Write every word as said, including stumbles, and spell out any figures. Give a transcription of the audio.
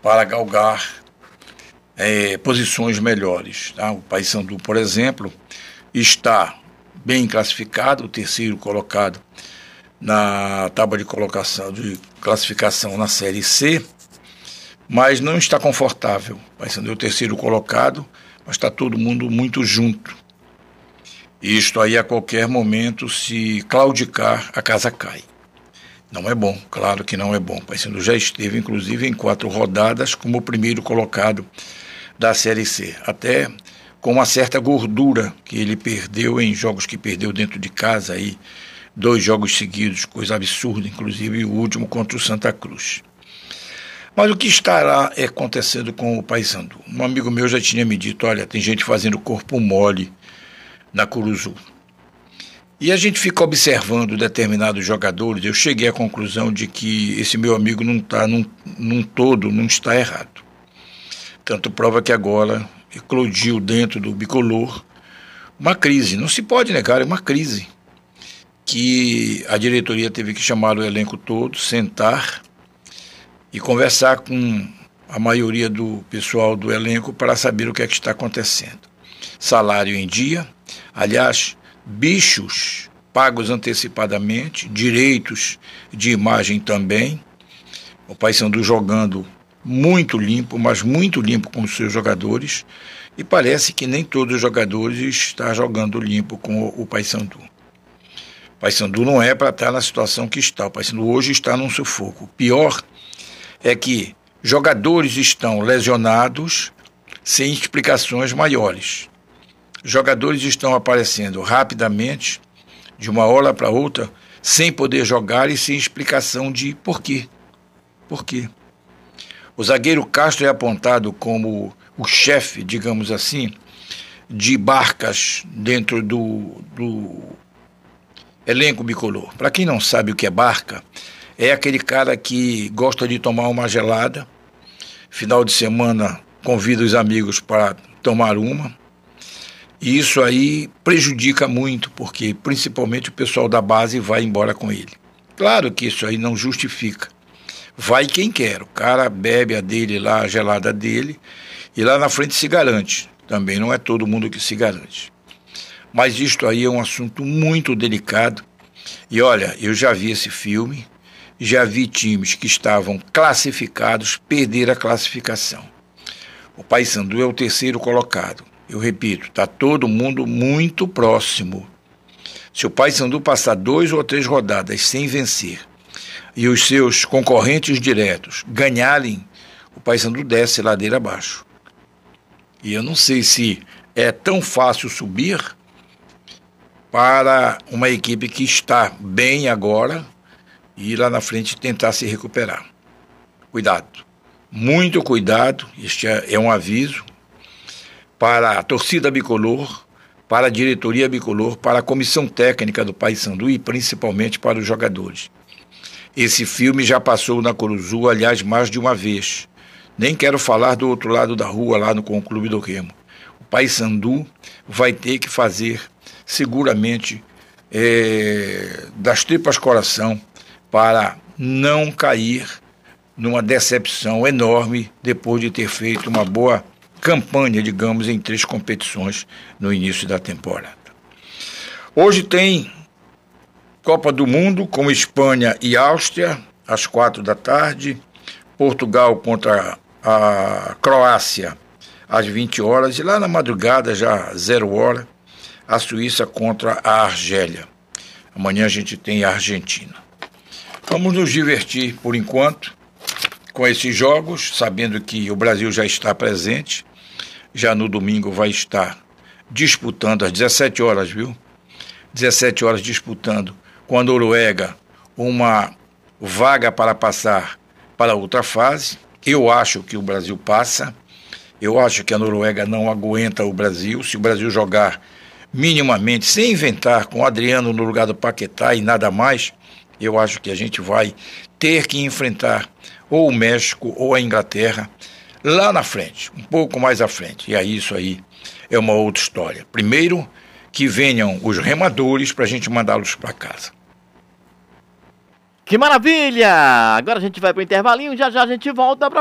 para galgar é, posições melhores. Tá? O Paysandu, por exemplo, está bem classificado, o terceiro colocado na tábua de colocação de classificação na Série C, mas não está confortável. O Paysandu é o terceiro colocado, mas está todo mundo muito junto. Isto aí, a qualquer momento, se claudicar, a casa cai. Não é bom, claro que não é bom. O Paysandu já esteve, inclusive, em quatro rodadas como o primeiro colocado da Série C. Até com uma certa gordura que ele perdeu em jogos que perdeu dentro de casa, aí, dois jogos seguidos, coisa absurda, inclusive o último contra o Santa Cruz. Mas o que estará acontecendo com o Paysandu? Um amigo meu já tinha me dito, olha, tem gente fazendo corpo mole na Curuzu. E a gente fica observando determinados jogadores, eu cheguei à conclusão de que esse meu amigo não está, num, num todo, não está errado. Tanto prova que agora eclodiu dentro do bicolor uma crise, não se pode negar, é uma crise, que a diretoria teve que chamar o elenco todo, sentar e conversar com a maioria do pessoal do elenco para saber o que é que está acontecendo. Salário em dia, aliás, bichos pagos antecipadamente, direitos de imagem também, o Paysandu jogando muito limpo, mas muito limpo com os seus jogadores, e parece que nem todos os jogadores estão jogando limpo com o Paysandu. O Paysandu não é para estar na situação que está, o Paysandu hoje está num sufoco. O pior é que jogadores estão lesionados sem explicações maiores. Jogadores estão aparecendo rapidamente, de uma hora para outra, sem poder jogar e sem explicação de por quê. Por quê? O zagueiro Castro é apontado como o chefe, digamos assim, de barcas dentro do, do elenco bicolor. Para quem não sabe o que é barca, é aquele cara que gosta de tomar uma gelada, final de semana convida os amigos para tomar uma, e isso aí prejudica muito, porque principalmente o pessoal da base vai embora com ele. Claro que isso aí não justifica. Vai quem quer, o cara bebe a dele lá, a gelada dele, e lá na frente se garante. Também não é todo mundo que se garante. Mas isto aí é um assunto muito delicado. E olha, eu já vi esse filme, já vi times que estavam classificados perder a classificação. O Paysandu é o terceiro colocado. Eu repito, está todo mundo muito próximo. Se o Paysandu passar dois ou três rodadas sem vencer e os seus concorrentes diretos ganharem, o Paysandu desce ladeira abaixo. E eu não sei se é tão fácil subir para uma equipe que está bem agora e ir lá na frente tentar se recuperar. Cuidado, muito cuidado, este é um aviso para a torcida bicolor, para a diretoria bicolor, para a comissão técnica do Paysandu e principalmente para os jogadores. Esse filme já passou na Curuzu, aliás, mais de uma vez. Nem quero falar do outro lado da rua, lá no com o Clube do Remo. O Paysandu vai ter que fazer, seguramente, é, das tripas coração, para não cair numa decepção enorme depois de ter feito uma boa campanha, digamos, em três competições no início da temporada. Hoje tem Copa do Mundo com Espanha e Áustria, às quatro da tarde, Portugal contra a Croácia às vinte horas, e lá na madrugada, já zero hora, a Suíça contra a Argélia. Amanhã a gente tem a Argentina. Vamos nos divertir por enquanto com esses jogos, sabendo que o Brasil já está presente, já no domingo vai estar disputando às dezessete horas, viu? dezessete horas disputando com a Noruega uma vaga para passar para outra fase. Eu acho que o Brasil passa, eu acho que a Noruega não aguenta o Brasil. Se o Brasil jogar minimamente, sem inventar, com o Adriano no lugar do Paquetá e nada mais, eu acho que a gente vai ter que enfrentar ou o México ou a Inglaterra lá na frente, um pouco mais à frente. E aí isso aí é uma outra história. Primeiro que venham os remadores para a gente mandá-los para casa. Que maravilha! Agora a gente vai para o intervalinho, já já a gente volta para